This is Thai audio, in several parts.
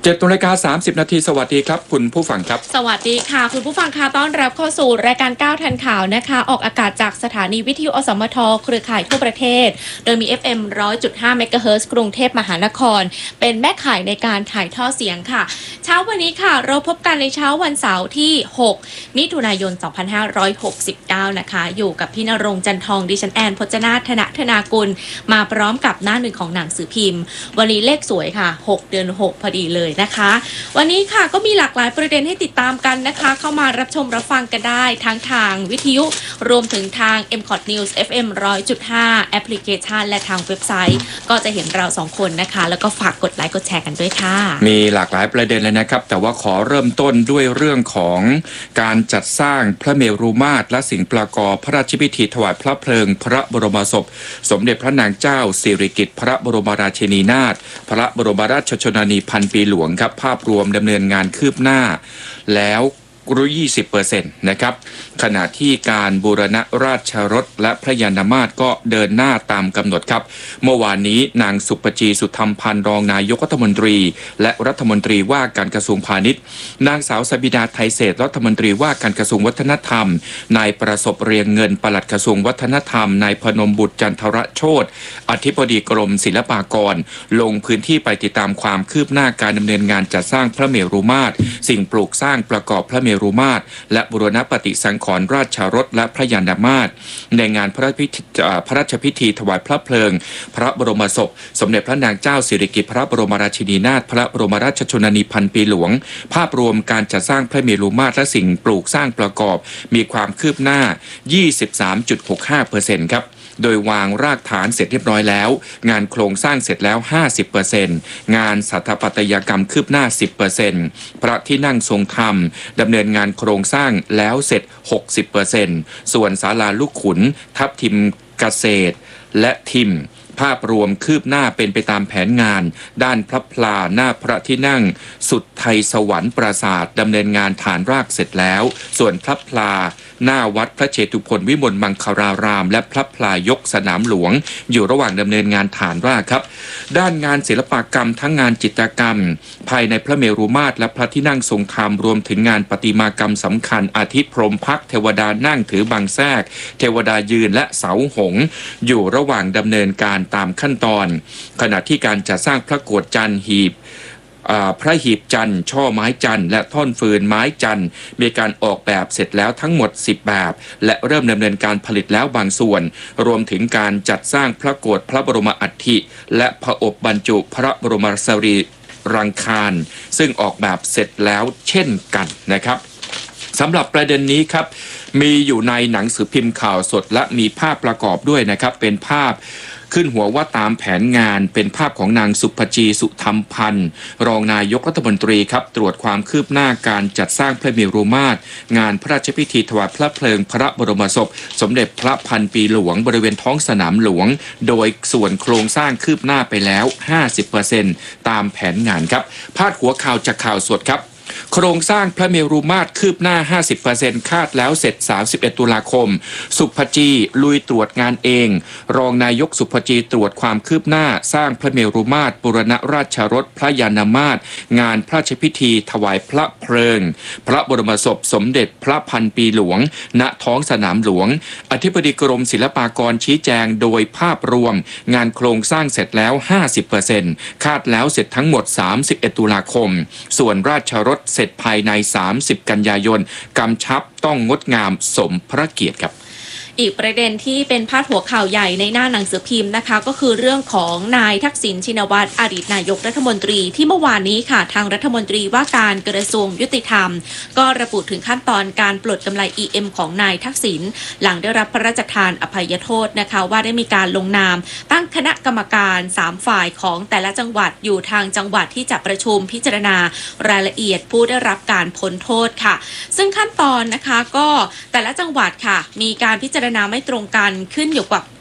7:30 น.สวัสดีครับคุณผู้ฟังครับสวัสดีค่ะคุณผู้ฟังค่ะต้อนรับเข้าสู่รายการ9ทันข่าวนะคะออกอากาศจากสถานีวิทยุอสมทเครือข่ายทั่วประเทศโดยมี FM 100.5 เมกะเฮิรตซ์กรุงเทพมหานครเป็นแม่ข่ายในการถ่ายทอดเสียงค่ะเช้าวันนี้ค่ะเราพบกันในเช้าวันเสาร์ที่6มิถุนายน2569นะคะอยู่กับพี่ณรงค์จันทองดิฉันแอนพจนาถธนากุลมาพร้อมกับหน้าหนึ่งของหนังสือพิมพ์วันนี้เลขสวยค่ะ6 เดือน 6พอดีเลยนะคะวันนี้ค่ะก็มีหลากหลายประเด็นให้ติดตามกันนะคะเข้ามารับชมรับฟังกันได้ทั้งทางวิทยุรวมถึงทาง MCOT News FM 100.5 แอปพลิเคชันและทางเว็บไซต์ก็จะเห็นเรา2คนนะคะแล้วก็ฝากกดไลค์กดแชร์กันด้วยค่ะมีหลากหลายประเด็นเลยนะครับแต่ว่าขอเริ่มต้นด้วยเรื่องของการจัดสร้างพระเมรุมาตรและสิ่งประกอบพระราชพิธีถวายพระเพลิงพระบรมศพสมเด็จพระนางเจ้าสิริกิติ์พระบรมราชินีนาถพระบรมราชชนนีพันปีหลวงครับภาพรวมดำเนินงานคืบหน้าแล้ว20% นะครับขณะที่การบูรณะราชรถและพระยานมาตรก็เดินหน้าตามกำหนดครับเมื่อวานนี้นางสุปจีสุธรรมพันธ์รองนายกรัฐมนตรีและรัฐมนตรีว่าการกระทรวงพาณิชย์นางสาวสบิดาไทยเศรษฐ์รัฐมนตรีว่าการกระทรวงวัฒนธรรมนายประสบเรียงเงินปลัดกระทรวงวัฒนธรรมนายพนมบุตรจันทรโชติอธิบดีกรมศิลปากรลงพื้นที่ไปติดตามความคืบหน้าการดำเนินงานจัดสร้างพระเมรุมาตรสิ่งปลูกสร้างประกอบพระเมรุมาตรและบูรณปฏิสังขรณ์ราชรถและพระยานมาตรในงานพระราชพิธีถวายพระเพลิงพระบรมศพสมเด็จพระนางเจ้าสิริกิติ์พระบรมราชินีนาถพระบรมราชชนนีพันปีหลวงภาพรวมการจัดสร้างพระเมรุมาตรและสิ่งปลูกสร้างประกอบมีความคืบหน้า 23.65% ครับโดยวางรากฐานเสร็จเรียบร้อยแล้วงานโครงสร้างเสร็จแล้ว 50% งานสถาปัตยกรรมคืบหน้า 10% พระที่นั่งทรงธรรมดำเนินงานโครงสร้างแล้วเสร็จ 60% ส่วนศาลาลูกขุนทับทิมเกษตรและทิมภาพรวมคืบหน้าเป็นไปตามแผนงานด้านพระพลาหน้าพระที่นั่งสุดไทยสวรรค์ปราสาทดำเนินงานฐานรากเสร็จแล้วส่วนพระพลาหน้าวัดพระเชตุพนวิมลมังคลารามและพระพลายกสนามหลวงอยู่ระหว่างดำเนินงานฐานรากครับด้านงานศิลปกรรมทั้งงานจิตรกรรมภายในพระเมรุมาตรและพระที่นั่งทรงธรรมรวมถึงงานประติมากรรมสำคัญอาทิพรหมพักเทวดานั่งถือบังแทรกเทวดายืนและเสาหงส์อยู่ระหว่างดำเนินการตามขั้นตอนขณะที่การจัดสร้างพระโกฐจันทร์หีบพระหีบจันทร์ช่อไม้จันทร์และท่อนฟืนไม้จันทร์มีการออกแบบเสร็จแล้วทั้งหมด10แบบและเริ่มดำเนินการผลิตแล้วบางส่วนรวมถึงการจัดสร้างพระโกฐพระบรมอัฐิและพระอบบรรจุพระบรมสรีรังคารซึ่งออกแบบเสร็จแล้วเช่นกันนะครับสำหรับประเด็นนี้ครับมีอยู่ในหนังสือพิมพ์ข่าวสดและมีภาพประกอบด้วยนะครับเป็นภาพขึ้นหัวว่าตามแผนงานเป็นภาพของนางสุภจีสุธรรมพันธ์รองนายกรัฐมนตรีครับตรวจความคืบหน้าการจัดสร้างพระเมรุมาตรงานพระราชพิธีถวายพระเพลิงพระบรมศพสมเด็จพระพันปีหลวงบริเวณท้องสนามหลวงโดยส่วนโครงสร้างคืบหน้าไปแล้ว 50% ตามแผนงานครับพาดหัวข่าวจากข่าวสดครับโครงสร้างพระเมรุมาตรคืบหน้า 50% คาดแล้วเสร็จ31ตุลาคมสุภจีลุยตรวจงานเองรองนายกสุภจีตรวจความคืบหน้าสร้างพระเมรุมาตรบูรณราชรถพระยานมาตรงานพระราชพิธีถวายพระเพลิงพระบรมศพสมเด็จพระพันปีหลวงณท้องสนามหลวงอธิบดีกรมศิลปากรชี้แจงโดยภาพรวมงานโครงสร้างเสร็จแล้ว 50% คาดแล้วเสร็จทั้งหมด31ตุลาคมส่วนราชรถเสร็จภายใน30กันยายนกำชับต้องงดงามสมพระเกียรติครับอีกประเด็นที่เป็นพาดหัวข่าวใหญ่ในหน้าหนังสือพิมพ์นะคะก็คือเรื่องของนายทักษิณชินวัตรอดีตนายกรัฐมนตรีที่เมื่อวานนี้ค่ะทางรัฐมนตรีว่าการกระทรวงยุติธรรมก็ระบุถึงขั้นตอนการปลดกำไร EM ของนายทักษิณหลังได้รับพระราชทานอภัยโทษนะคะว่าได้มีการลงนามตั้งคณะกรรมการ3ฝ่ายของแต่ละจังหวัดอยู่ทางจังหวัดที่จะประชุมพิจารณารายละเอียดผู้ได้รับการพ้นโทษค่ะซึ่งขั้นตอนนะคะก็แต่ละจังหวัดค่ะมีการพิจารณาไม่ตรงกันขึ้นอยู่กับ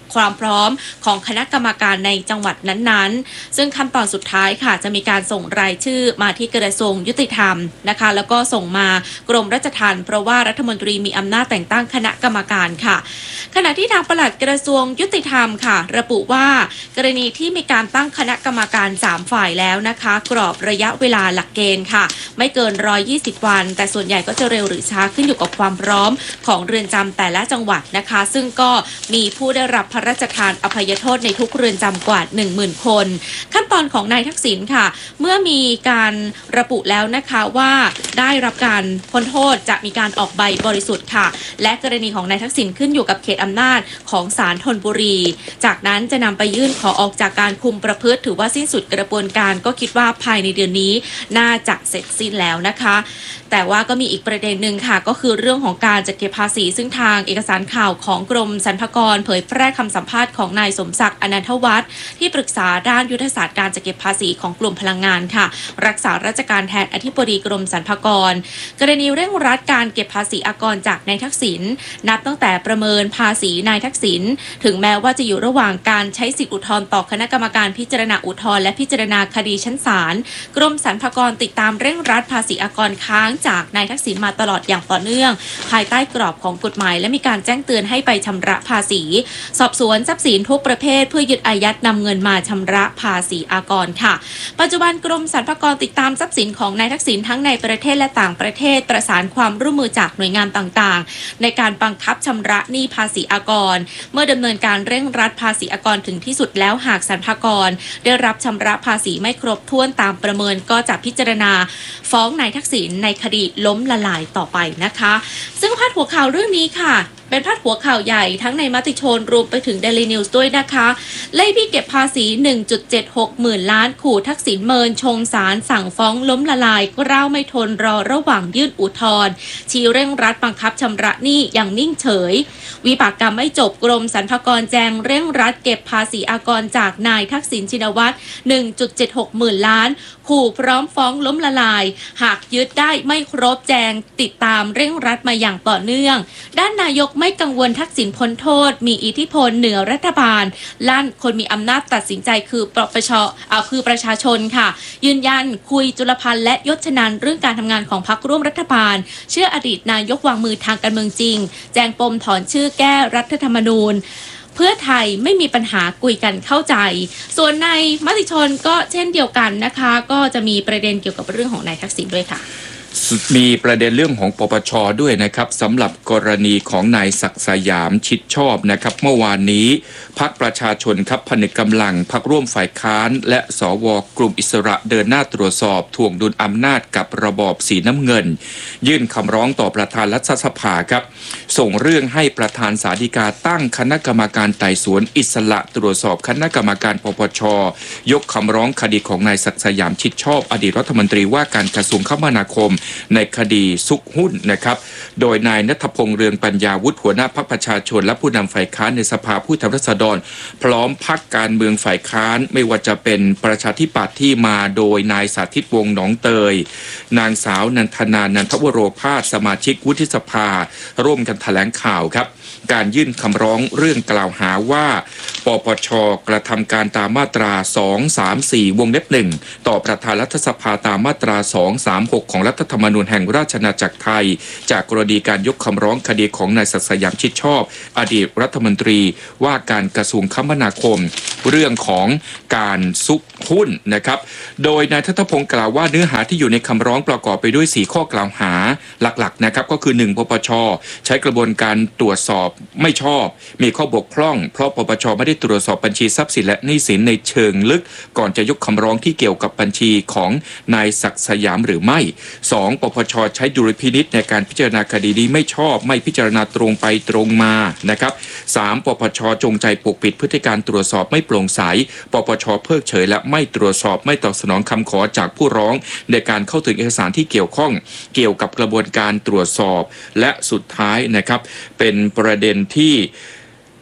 ความพร้อมของคณะกรรมการในจังหวัดนั้นๆซึ่งขั้นตอนสุดท้ายค่ะจะมีการส่งรายชื่อมาที่กระทรวงยุติธรรมนะคะแล้วก็ส่งมากรมราชทัณฑ์เพราะว่ารัฐมนตรีมีอำนาจแต่งตั้งคณะกรรมการค่ะขณะที่ทางปลัดกระทรวงยุติธรรมค่ะระบุว่ากรณีที่มีการตั้งคณะกรรมการ3ฝ่ายแล้วนะคะกรอบระยะเวลาหลักเกณฑ์ค่ะไม่เกิน120วันแต่ส่วนใหญ่ก็จะเร็วหรือช้าขึ้นอยู่กับความพร้อมของเรือนจำแต่ละจังหวัดนะคะซึ่งก็มีผู้ได้รับพระราชทานอภัยโทษในทุกเรือนจำกว่า 10,000 คนขั้นตอนของนายทักษิณค่ะเมื่อมีการระบุแล้วนะคะว่าได้รับการพ้นโทษจะมีการออกใบบริสุทธิ์ค่ะและกรณีของนายทักษิณขึ้นอยู่กับเขตอำนาจของศาลธนบุรีจากนั้นจะนำไปยื่นขอออกจากการคุมประพฤติถือว่าสิ้นสุดกระบวนการก็คิดว่าภายในเดือนนี้น่าจะเสร็จสิ้นแล้วนะคะแต่ว่าก็มีอีกประเด็นหนึ่งค่ะก็คือเรื่องของการจัดเก็บภาษีซึ่งทางเอกสารข่าวของกรมสรรพากรเผยแพร่คำสัมภาษณ์ของนายสมศักดิ์อนันทวัฒน์ที่ปรึกษาด้านยุทธศาสตร์การจัดเก็บภาษีของกลุ่มพลังงานค่ะรักษาราชการแทนอธิบดีกรมสรรพากรกรณีเร่งรัดการเก็บภาษีอากรจากนายทักษิณนับตั้งแต่ประเมินภาษีนายทักษิณถึงแม้ว่าจะอยู่ระหว่างการใช้สิทธิอุทธรณ์ต่อคณะกรรมการพิจารณาอุทธรณ์และพิจารณาคดีชั้นศาลกรมสรรพากรติดตามเร่งรัดภาษีอากรค้างจากนายทักษิณมาตลอดอย่างต่อเนื่องภายใต้กรอบของกฎหมายและมีการแจ้งเตือนให้ไปชำระภาษีสอบสวนทรัพย์สินทุกประเภทเพื่อยึดอายัดนำเงินมาชำระภาษีอากรค่ะปัจจุบันกรมสรรพากรติดตามทรัพย์สินของนายทักษิณทั้งในประเทศและต่างประเทศประสานความร่วมมือจากหน่วยงานต่างๆในการบังคับชำระหนี้ภาษีอากรเมื่อดำเนินการเร่งรัดภาษีอากรถึงที่สุดแล้วหากสรรพากรได้รับชำระภาษีไม่ครบถ้วนตามประเมินก็จะพิจารณาฟ้องนายทักษิณในคดีล้มละลายต่อไปนะคะซึ่งพาดหัวข่าวเรื่องนี้ค่ะเป็นพาดหัวข่าวใหญ่ทั้งในมติชนรวมไปถึง Daily News ด้วยนะคะไล่บี้เก็บภาษี 1.76 หมื่นล้านขู่ทักษิณเมินชงศาลสั่งฟ้องล้มละลายกล้าวไม่ทนรอระหว่างยื่นอุทธรณ์ชี้เร่งรัดบังคับชำระหนี้อย่างนิ่งเฉยวิบากกรรมไม่จบกรมสรรพากรแจงเร่งรัดเก็บภาษีอากรจากนายทักษิณชินวัตร 1.76 หมื่นล้านขู่พร้อมฟ้องล้มละลายหากยึดได้ไม่ครบแจงติดตามเร่งรัดมาอย่างต่อเนื่องด้านนายกไม่กังวลทักษิณพ้นโทษมีอิทธิพลเหนือรัฐบาลลั่นคนมีอำนาจตัดสินใจคือประชาชนค่ะยืนยันคุยจุลพันธ์และยศชนันท์เรื่องการทำงานของพรรคร่วมรัฐบาลเชื่ออดีตนายกวางมือทางการเมืองจริงแจงปมถอนชื่อแก้รัฐธรรมนูญเพื่อไทยไม่มีปัญหาคุยกันเข้าใจส่วนในมติชนก็เช่นเดียวกันนะคะก็จะมีประเด็นเกี่ยวกับเรื่องของนายทักษิณด้วยค่ะมีประเด็นเรื่องของปปช.ด้วยนะครับสำหรับกรณีของนายศักดิ์สยามชิดชอบนะครับเมื่อวานนี้พรรคประชาชนครับผนึกกำลังพรรคร่วมฝ่ายค้านและสว.กลุ่มอิสระเดินหน้าตรวจสอบถ่วงดุลอำนาจกับระบอบสีน้ำเงินยื่นคำร้องต่อประธานรัฐสภาครับส่งเรื่องให้ประธานศาลฎีกาตั้งคณะกรรมการไต่สวนอิสระตรวจสอบคณะกรรมการปปช.ยกคำร้องคดีของนายศักดิ์สยามชิดชอบอดีตรัฐมนตรีว่าการกระทรวงคมนาคมในคดีซุกหุ้นนะครับโดยนายณัฐพงษ์เรืองปัญญาวุฒิหัวหน้าพรรคประชาชนและผู้นำฝ่ายค้านในสภาผู้แทนราษฎรพร้อมพรรคการเมืองฝ่ายค้านไม่ว่าจะเป็นประชาธิปัตย์ที่มาโดยนายสาธิตวงศ์หนองเตยนางสาวนันทนานันทวโรภาสสมาชิกวุฒิสภาร่วมกันแถลงข่าวครับการยื่นคำร้องเรื่องกล่าวหาว่าปปช.กระทำการตามมาตรา234วงเล็บ1ต่อประธานรัฐสภาตามมาตรา236ของรัฐธรรมนูญแห่งราชอาณาจักรไทยจากกรณีการยกคำร้องคดีของนายศักดิ์สยามชิดชอบอดีตรัฐมนตรีว่าการกระทรวงคมนาคมเรื่องของการซุกหุ้นนะครับโดยนายณัฐพงศ์กล่าวว่าเนื้อหาที่อยู่ในคำร้องประกอบไปด้วย4ข้อกล่าวหาหลักๆนะครับก็คือ1ปปช.ใช้กระบวนการตรวจสอบไม่ชอบมีข้อบกพร่องเพราะปปช.ไม่ได้ตรวจสอบบัญชีทรัพย์สินและหนี้สินในเชิงลึกก่อนจะยกคำร้องที่เกี่ยวกับบัญชีของนายศักดิ์สยามหรือไม่2ปปช.ใช้ดุลพินิจในการพิจารณาคดีนี้ไม่ชอบไม่พิจารณาตรงไปตรงมานะครับ3ปปช.จงใจปกปิดพฤติการตรวจสอบไม่โปร่งใสปปช.เพิกเฉยและไม่ตรวจสอบไม่ตอบสนองคำขอจากผู้ร้องในการเข้าถึงเอกสารที่เกี่ยวข้องเกี่ยวกับกระบวนการตรวจสอบและสุดท้ายนะครับเป็นประเด็นที่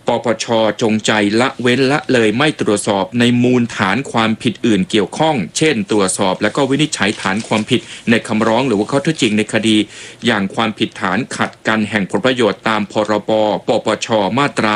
ปปช.จงใจละเว้นละเลยไม่ตรวจสอบในมูลฐานความผิดอื่นเกี่ยวข้องเช่นตรวจสอบและก็วินิจฉัยฐานความผิดในคำร้องหรือว่าข้อเท็จจริงในคดีอย่างความผิดฐานขัดกันแห่งผลประโยชน์ตามพรบปปช.มาตรา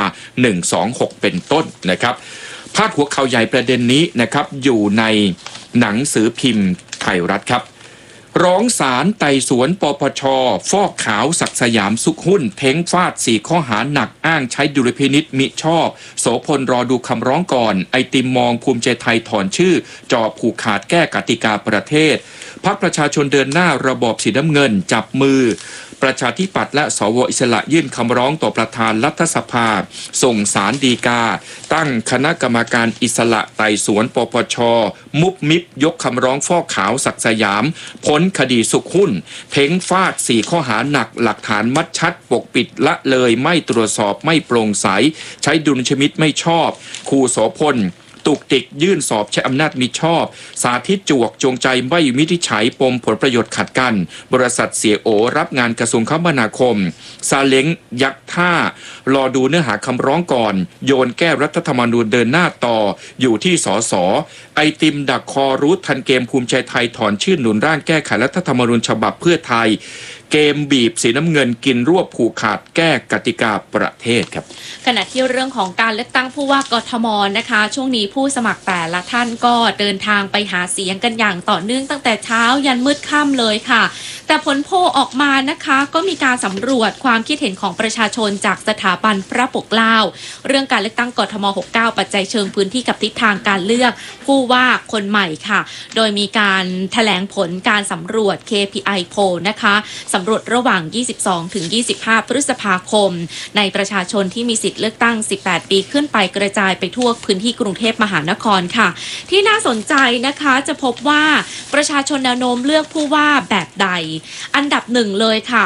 126 เป็นต้นนะครับพาดหัวข่าวใหญ่ประเด็นนี้นะครับอยู่ในหนังสือพิมพ์ไทยรัฐครับร้องศาลไต่สวนปปช.ฟอกขาวศักดิ์สยามสุขหุ้นเท้งฟาด4ข้อหาหนักอ้างใช้ดุลพินิจมิชอบโสพลรอดูคำร้องก่อนไอติมมองภูมิใจไทยถอนชื่อจ่อผูกขาดแก้กติกาประเทศพรรคประชาชนเดินหน้าระบอบสีน้ำเงินจับมือประชาธิปัตย์และสวอิสระยื่นคำร้องต่อประธานรัฐสภาส่งศาลฎีกาตั้งคณะกรรมการอิสระไต่สวนปปช.มุบมิบยกคำร้องฟอกขาวศักดิ์สยามพ้นคดีสุขหุ้นเพ้งฟาด4ข้อหาหนักหลักฐานมัดชัดปกปิดละเลยไม่ตรวจสอบไม่โปร่งใสใช้ดุลยพินิจไม่ชอบครูโสพลตุกติกยื่นสอบใช้อำนาจมิชอบสาธิตจวกจงใจไม่วินิจฉัยปมผลประโยชน์ขัดกันบริษัทเสียโอรับงานกระทรวงคมนาคมซาเล้งยักท่ารอดูเนื้อหาคำร้องก่อนโยนแก้รัฐธรรมนูญเดินหน้าต่ออยู่ที่สสไอติมดักคอรู้ทันเกมภูมิใจไทยถอนชื่อหนุนร่างแก้ไขรัฐธรรมนูญฉบับเพื่อไทยเกมบีบสีน้ำเงินกินรวบผูกขาดแก้กติกาประเทศครับขณะที่เรื่องของการเลือกตั้งผู้ว่ากทมนะคะช่วงนี้ผู้สมัครแต่ละท่านก็เดินทางไปหาเสียงกันอย่างต่อเนื่องตั้งแต่เช้ายันมืดค่ำเลยค่ะแต่ผลโพลออกมานะคะก็มีการสำรวจความคิดเห็นของประชาชนจากสถาบันพระปกเกล้าเรื่องการเลือกตั้งกทม69ปัจจัยเชิงพื้นที่กับทิศทางการเลือกผู้ว่าคนใหม่ค่ะโดยมีการแถลงผลการสำรวจ KPI Poll นะคะสำรวจระหว่าง 22-25 พฤษภาคมในประชาชนที่มีสิทธิ์เลือกตั้ง 18 ปีขึ้นไปกระจายไปทั่วพื้นที่กรุงเทพมหานครค่ะที่น่าสนใจนะคะจะพบว่าประชาชนแนวโน้มเลือกผู้ว่าแบบใดอันดับหนึ่งเลยค่ะ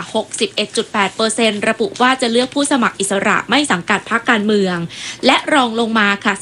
61.8% ระบุว่าจะเลือกผู้สมัครอิสระไม่สังกัดพรรคการเมืองและรองลงมาค่ะ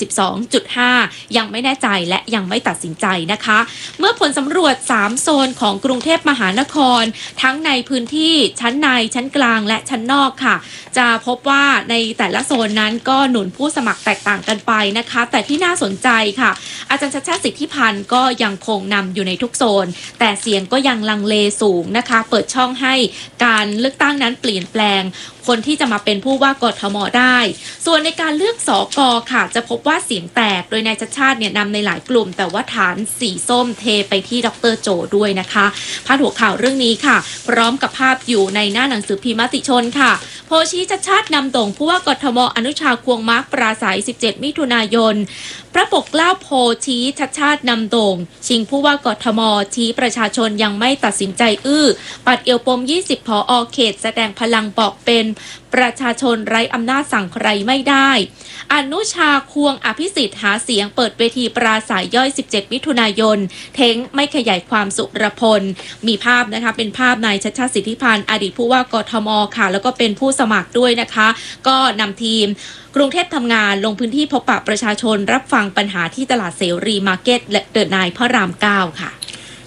12.5 ยังไม่แน่ใจและยังไม่ตัดสินใจนะคะเมื่อผลสำรวจ 3 โซนของกรุงเทพมหานครทั้งในพื้นที่ชั้นในชั้นกลางและชั้นนอกค่ะจะพบว่าในแต่ละโซนนั้นก็หนุนผู้สมัครแตกต่างกันไปนะคะแต่ที่น่าสนใจค่ะอาจารย์ชัชชาติสิทธิพันธ์ก็ยังคงนำอยู่ในทุกโซนแต่เสียงก็ยังลังเลสูงนะคะเปิดช่องให้การเลือกตั้งนั้นเปลี่ยนแปลงคนที่จะมาเป็นผู้ว่ากทมได้ส่วนในการเลือกสกค่ะจะพบว่าเสียงแตกโดยนายชัชชาติเนี่ยนำในหลายกลุ่มแต่ว่าฐานสีส้มเทไปที่ดร.โจด้วยนะคะพาดหัวข่าวเรื่องนี้ค่ะพร้อมกับภาพอยู่ในหน้าหนังสือพิมพ์มติชนค่ะโพชี้ชัชชาตินำโด่งผู้ว่ากทมอนุชาควงมาร์คปราศัย17มิถุนายนพระปกเกล้าโพชี้ชัชชาตินำโด่งชิงผู้ว่ากทมชี้ประชาชนยังไม่ตัดสินใจปัดเอี่ยวปม20ผอ.เขตแสดงพลังบอกเป็นประชาชนไร้อำนาจสั่งใครไม่ได้อนุชาควงอภิสิทธิ์หาเสียงเปิดเวทีปราศัยย่อย17มิถุนายนเท้งไม่ขยายความสุรพลมีภาพนะคะเป็นภาพนายชัชชาติสิทธิพันธ์อดีตผู้ว่ากทมค่ะแล้วก็เป็นผู้สมัครด้วยนะคะก็นำทีมกรุงเทพทำงานลงพื้นที่พบปะประชาชนรับฟังปัญหาที่ตลาดเสรีมาร์เก็ตและเดินนายพระราม9ค่ะ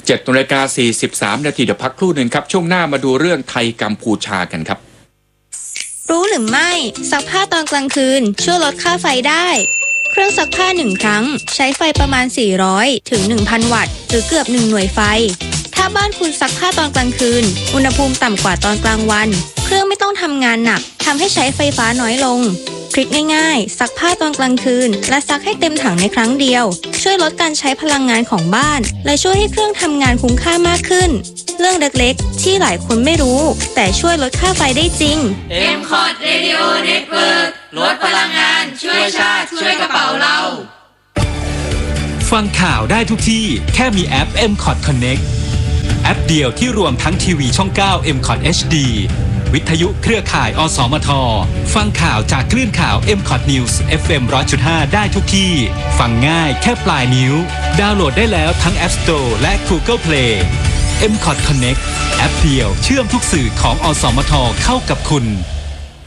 7:43 นาทีเดี๋ยวพักครู่หนึ่งครับช่วงหน้ามาดูเรื่องไทยกัมพูชากันครับรู้หรือไม่ซักผ้าตอนกลางคืนช่วยลดค่าไฟได้เครื่องซักผ้า1ครั้งใช้ไฟประมาณ400ถึง 1,000 วัตต์หรือเกือบ1หน่วยไฟถ้าบ้านคุณซักผ้าตอนกลางคืนอุณหภูมิต่ำกว่าตอนกลางวันเครื่องไม่ต้องทำงานหนักทำให้ใช้ไฟฟ้าน้อยลงทริคง่ายๆซักผ้าตอนกลางคืนและซักให้เต็มถังในครั้งเดียวช่วยลดการใช้พลังงานของบ้านและช่วยให้เครื่องทำงานคุ้มค่ามากขึ้นเรื่องเล็กๆที่หลายคนไม่รู้แต่ช่วยลดค่าไฟได้จริง M-Cot Radio Network ลดพลังงานช่วยชาติช่วยกระเป๋าเราฟังข่าวได้ทุกที่แค่มีแอป M-Cot Connect แอปเดียวที่รวมทั้งทีวีช่อง 9 M-Cot HD วิทยุเครือข่ายอสมทฟังข่าวจากคลื่นข่าว M-Cot News FM 100.5 ได้ทุกที่ฟังง่ายแค่ปลายนิ้วดาวน์โหลดได้แล้วทั้ง App Store และ Google Play M-Cot Connect แอปเดียวเชื่อมทุกสื่อของอสมทเข้ากับคุณ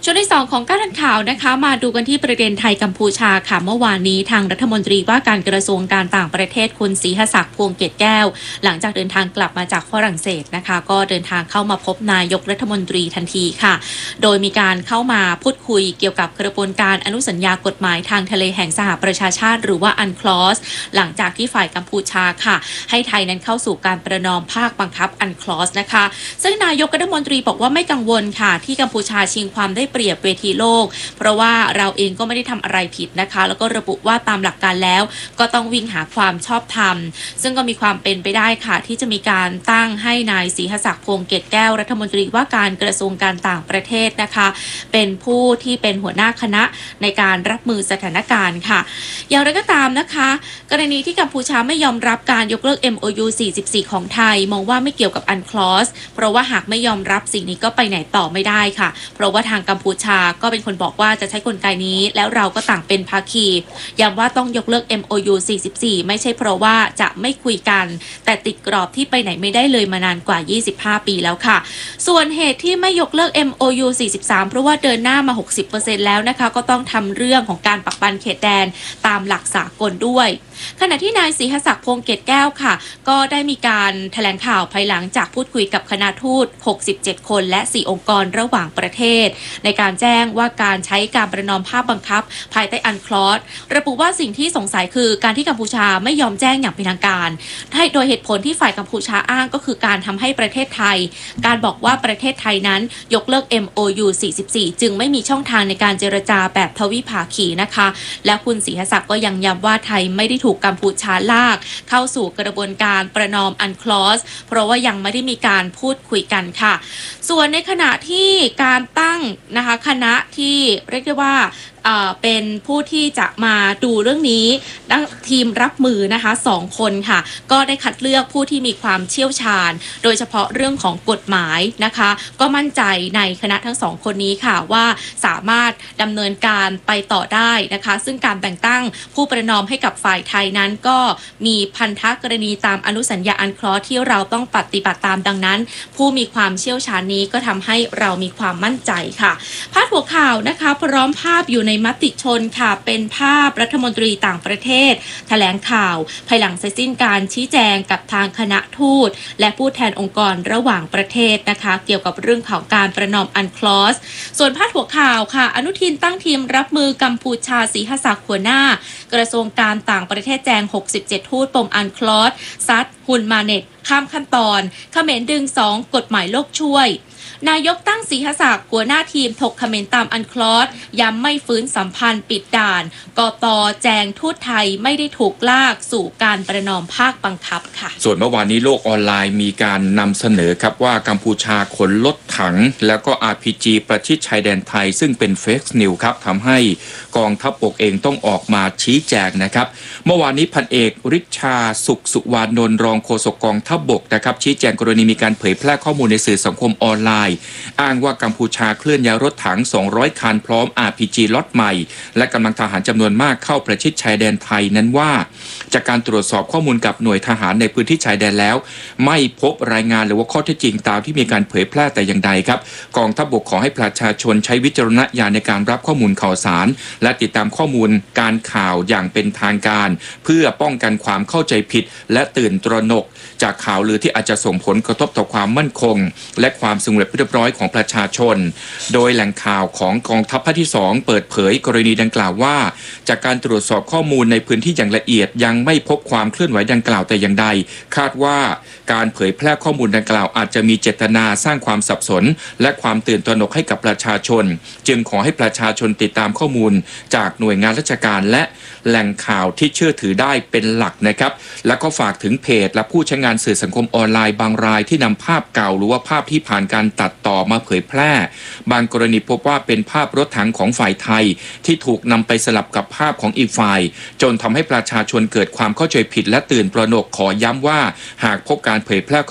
ช่วงที่2ของ9ทันข่าวนะคะมาดูกันที่ประเด็นไทยกัมพูชาค่ะเมื่อวานนี้ทางรัฐมนตรีว่าการกระทรวงการต่างประเทศคุณศรีหศักดิ์พวงเกตแก้วหลังจากเดินทางกลับมาจากฝรั่งเศสนะคะก็เดินทางเข้ามาพบนายกรัฐมนตรีทันทีค่ะโดยมีการเข้ามาพูดคุยเกี่ยวกับกระบวนการอนุสัญญากฎหมายทางทะเลแห่งสหประชาชาติหรือว่าอันคลอสหลังจากที่ฝ่ายกัมพูชาค่ะให้ไทยนั้นเข้าสู่การประนอมภาคบังคับอันคลอสนะคะซึ่งนายกรัฐมนตรีบอกว่าไม่กังวลค่ะที่กัมพูชาชิงความได้เปรียบเวทีโลกเพราะว่าเราเองก็ไม่ได้ทำอะไรผิดนะคะแล้วก็ระบุว่าตามหลักการแล้วก็ต้องวิ่งหาความชอบธรรมซึ่งก็มีความเป็นไปได้ค่ะที่จะมีการตั้งให้นายศรีหศักดิ์พวงเกตแก้วรัฐมนตรีว่าการกระทรวงการต่างประเทศนะคะเป็นผู้ที่เป็นหัวหน้าคณะในการรับมือสถานการณ์ค่ะอย่างไรก็ตามนะคะกรณีที่กัมพูชาไม่ยอมรับการยกเลิก MOU 44 ของไทยมองว่าไม่เกี่ยวกับอันคลอสเพราะว่าหากไม่ยอมรับสิ่งนี้ก็ไปไหนต่อไม่ได้ค่ะเพราะว่าทางกัมพูชาก็เป็นคนบอกว่าจะใช้กลไกนี้แล้วเราก็ต่างเป็นภาคีย้ำว่าต้องยกเลิก MOU 44 ไม่ใช่เพราะว่าจะไม่คุยกันแต่ติดกรอบที่ไปไหนไม่ได้เลยมานานกว่า25 ปีแล้วค่ะส่วนเหตุที่ไม่ยกเลิก MOU 43 เพราะว่าเดินหน้ามา 60% แล้วนะคะก็ต้องทำเรื่องของการปักปันเขตแดนตามหลักสากลด้วยขณะที่นายศรีหศักดิ์พวงเกตแก้วค่ะก็ได้มีการแถลงข่าวภายหลังจากพูดคุยกับคณะทูต67 คนและ4องค์กรระหว่างประเทศในการแจ้งว่าการใช้การประนอมภาคบังคับภายใต้อันคลอสระบุว่าสิ่งที่สงสัยคือการที่กัมพูชาไม่ยอมแจ้งอย่างเป็นทางการโดยเหตุผลที่ฝ่ายกัมพูชาอ้างก็คือการทำให้ประเทศไทยการบอกว่าประเทศไทยนั้นยกเลิก MOU 44 จึงไม่มีช่องทางในการเจรจาแบบทวิภาคีนะคะและคุณศรีหศักดิ์ก็ยังย้ำว่าไทยไม่ได้ถูกกัมพูชาลากเข้าสู่กระบวนการประนอมอันคลอสเพราะว่ายังไม่ได้มีการพูดคุยกันค่ะส่วนในขณะที่การตั้งนะคะคณะที่เรียกได้ว่าเป็นผู้ที่จะมาดูเรื่องนี้ทีมรับมือนะคะ2 คนค่ะก็ได้คัดเลือกผู้ที่มีความเชี่ยวชาญโดยเฉพาะเรื่องของกฎหมายนะคะก็มั่นใจในคณะทั้ง2 คนนี้ค่ะว่าสามารถดำเนินการไปต่อได้นะคะซึ่งการแต่งตั้งผู้ประนอมให้กับฝ่ายไทยนั้นก็มีพันธกรณีตามอนุสัญญาอันคลอสที่เราต้องปฏิบัติตามดังนั้นผู้มีความเชี่ยวชาญนี้ก็ทำให้เรามีความมั่นใจค่ะพาดหัวข่าวนะคะพร้อมภาพอยู่ในมติชนค่ะเป็นภาพรัฐมนตรีต่างประเทศแถลงข่าวภายหลังเสร็จสิ้นการชี้แจงกับทางคณะทูตและผู้แทนองค์กรระหว่างประเทศนะคะเกี่ยวกับเรื่องของการประนอมอันคลอสส่วนพาดหัวข่าวค่ะอนุทินตั้งทีมรับมือกัมพูชาศรีหศักดิ์หัวหน้ากระทรวงการต่างประเทศแจง67ทูตปมอันคลอสซัดฮุนมาเน็ตข้ามขั้นตอนเขมรดึง2กฎหมายโลกช่วยนายกตั้งศรีหศักดิ์หัวหน้าทีมถกเขมรตามอันคลอสย้ำไม่ฟื้นสัมพันธ์ปิดด่านกต.แจงทูตไทยไม่ได้ถูกลากสู่การประนอมภาคบังคับค่ะส่วนเมื่อวานนี้โลกออนไลน์มีการนำเสนอครับว่ากัมพูชาขนรถถังแล้วก็ RPG ประชิดชายแดนไทยซึ่งเป็นเฟกนิวครับทำให้กองทัพบกเองต้องออกมาชี้แจงนะครับเมื่อวานนี้พันเอกฤทชาสุขสุวรรณนท์รองโฆษกกองทัพบกนะครับชี้แจงกรณีมีการเผยแพร่ข้อมูลในสื่อสังคมออนไลน์อ้างว่ากัมพูชาเคลื่อนย้ายรถถัง200 คันพร้อม RPG ล็อตใหม่และกำลังทหารจำนวนมากเข้าประชิดชายแดนไทยนั้นว่าจากการตรวจสอบข้อมูลกับหน่วยทหารในพื้นที่ชายแดนแล้วไม่พบรายงานหรือว่าข้อเท็จจริงตามที่มีการเผยแพร่แต่อย่างใดครับกองทัพบกขอให้ประชาชนใช้วิจารณญาณในการรับข้อมูลข่าวสารและติดตามข้อมูลการข่าวอย่างเป็นทางการเพื่อป้องกันความเข้าใจผิดและตื่นตระหนกจากข่าวลือที่อาจจะส่งผลกระทบต่อความมั่นคงและความสงบเรียบร้อยของประชาชนโดยแหล่งข่าวของกองทัพภาคที่2เปิดเผยกรณีดังกล่าวว่าจากการตรวจสอบข้อมูลในพื้นที่อย่างละเอียดยังไม่พบความเคลื่อนไหวดังกล่าวแต่อย่างใดคาดว่าการเผยแพร่ข้อมูลดังกล่าวอาจจะมีเจตนาสร้างความสับสนและความตื่นตระหนกให้กับประชาชนจึงขอให้ประชาชนติดตามข้อมูลจากหน่วยงานราชการและแหล่งข่าวที่เชื่อถือได้เป็นหลักนะครับและก็ฝากถึงเพจและผู้ใช้งานสื่อสังคมออนไลน์บางรายที่นำภาพเก่าหรือว่าภาพที่ผ่านการตัดต่อมาเผยแพร่บางกรณีพบว่าเป็นภาพรถถังของฝ่ายไทยที่ถูกนำไปสลับกับภาพของอีกฝ่ายจนทำให้ประชาชนเกิดความเข้าใจผิดและตื่นตระหนกขอย้ำว่าหากพบการเผยแพร่